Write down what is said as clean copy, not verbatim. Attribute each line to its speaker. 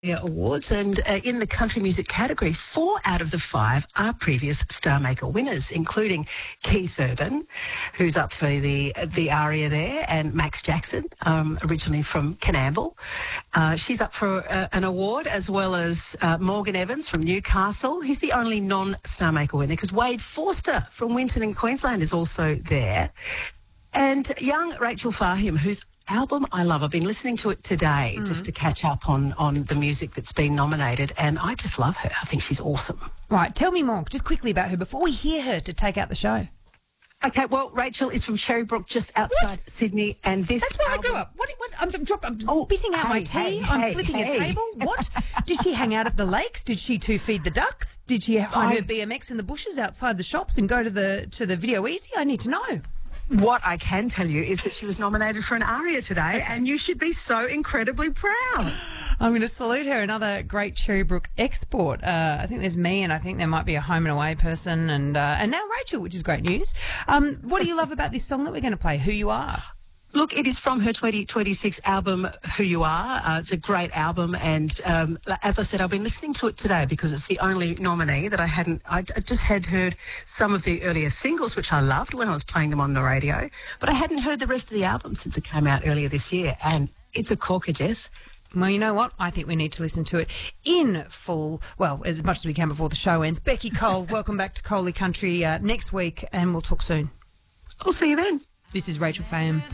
Speaker 1: Awards, and in the country music category, 4 out of the 5 are previous Star Maker winners, including Keith Urban, who's up for the aria there, and Max Jackson, originally from Canamble. She's up for an award, as well as Morgan Evans from Newcastle. He's the only non-Star Maker winner, because Wade Forster from Winton in Queensland is also there. And young Rachel Fahim, whose album I love. I've been listening to it today just to catch up on the music that's been nominated, and I just love her. I think she's awesome.
Speaker 2: Right, tell me more, just quickly, about her before we hear her to take out the show.
Speaker 1: Okay, well, Rachel is from Cherrybrook, just outside Sydney, and this
Speaker 2: That's where
Speaker 1: album...
Speaker 2: I grew up. What? I'm spitting out my tea. I'm flipping a table. What? Did she hang out at the lakes? Did she too feed the ducks? Did she find her BMX in the bushes outside the shops and go to the Video Easy? I need to know.
Speaker 1: What I can tell you is that she was nominated for an ARIA today, and you should be so incredibly proud.
Speaker 2: I'm going to salute her. Another great Cherrybrook export. I think there's me, and I think there might be a home and away person, and now Rachel, which is great news. What do you love about this song that we're going to play, Who You Are?
Speaker 1: Look, it is from her 2026 album, Who You Are. It's a great album, and as I said, I've been listening to it today because it's the only nominee that I just had heard some of the earlier singles, which I loved when I was playing them on the radio, but I hadn't heard the rest of the album since it came out earlier this year, and it's a corker, Jess.
Speaker 2: Well, you know what? I think we need to listen to it in full, well, as much as we can before the show ends. Becky Cole, welcome back to Coley Country next week, and we'll talk soon.
Speaker 1: I'll see you then.
Speaker 2: This is Rachel Fahim.